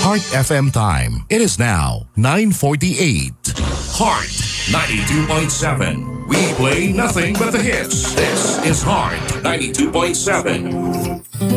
Heart FM time. It is now 9:48. Heart 92.7. We play nothing but the hits. This is Heart 92.7.